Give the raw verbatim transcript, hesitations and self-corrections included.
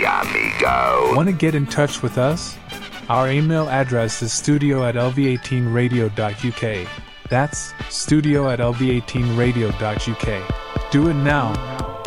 amigo. Want to get in touch with us? Our email address is studio at l v eighteen radio dot u k. That's studio at l v eighteen radio dot u k. Do it now.